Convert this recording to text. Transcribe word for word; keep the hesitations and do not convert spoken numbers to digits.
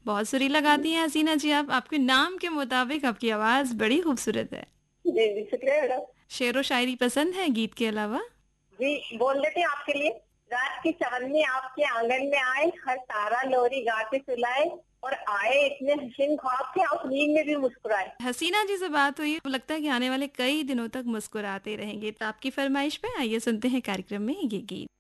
बहुत सुरीला गाती हैं हसीना जी आप। आपके नाम के मुताबिक आपकी आवाज़ बड़ी खूबसूरत है। जी, जी, शुक्रिया मैडम। शेरो शायरी पसंद है गीत के अलावा? जी, बोल देते हैं आपके लिए। रात की चाँदनी आपके आँगन में आए, हर तारा लोरी गा के सुलाए और आए इतने हसीन ख्वाब के आप नींद में भी मुस्कुराए। हसीना जी से बात हुई, लगता है कि आने वाले कई दिनों तक मुस्कुराते रहेंगे। तो आपकी फरमाइश पे आइए सुनते हैं कार्यक्रम में ये गीत।